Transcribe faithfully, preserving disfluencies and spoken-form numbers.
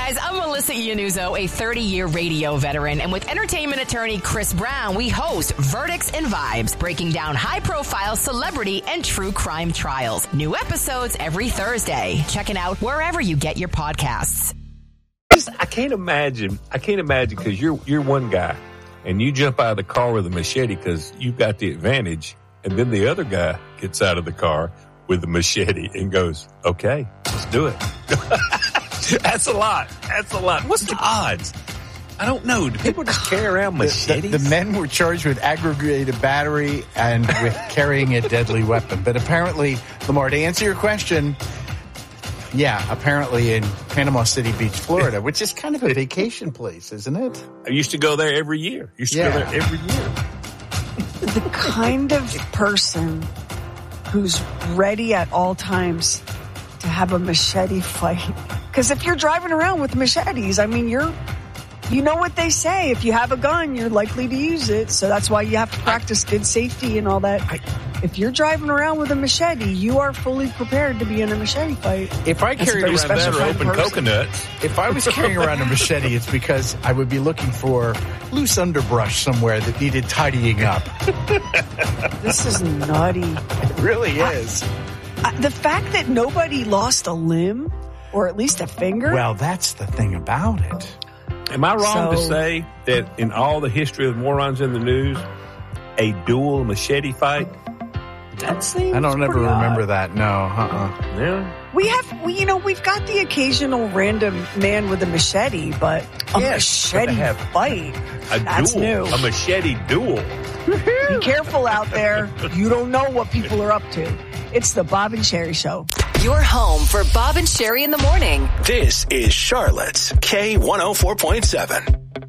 guys, I'm Melissa Iannuzzo, a thirty-year radio veteran, and with entertainment attorney Chris Brown, we host Verdicts and Vibes, breaking down high-profile celebrity and true crime trials. New episodes every Thursday. Check it out wherever you get your podcasts. I can't imagine. I can't imagine because you're you're one guy, and you jump out of the car with a machete because you've got the advantage, and then the other guy gets out of the car with a machete and goes, "Okay, let's do it." That's a lot. That's a lot. What's the odds? I don't know. Do people just carry around machetes? The, the, the men were charged with aggravated battery and with carrying a deadly weapon. But apparently, Lamar, to answer your question, yeah, apparently in Panama City Beach, Florida, which is kind of a vacation place, isn't it? I used to go there every year. Used to Yeah. go there every year. The kind of person who's ready at all times to have a machete fight. Because if you're driving around with machetes, I mean, you're, you know what they say. If you have a gun, you're likely to use it. So that's why you have to practice good safety and all that. If you're driving around with a machete, you are fully prepared to be in a machete fight. If I That's a carried very around special That or kind of open person. coconuts. If I was carrying around a machete, it's because I would be looking for loose underbrush somewhere that needed tidying up. This is nutty. It really is. Uh, the fact that nobody lost a limb, or at least a finger. Well, that's the thing about it. Am I wrong to So- say that in all the history of morons in the news, a dual machete fight? that seems I don't ever pretty remember odd. that. No, uh-uh. Yeah. We have, we, you know, we've got the occasional random man with a machete, but a Yes, but machete to have fight. A That's duel. new. A machete duel. Be careful out there. You don't know what people are up to. It's the Bob and Sherry Show. Your home for Bob and Sherry in the morning. This is Charlotte's K one oh four point seven.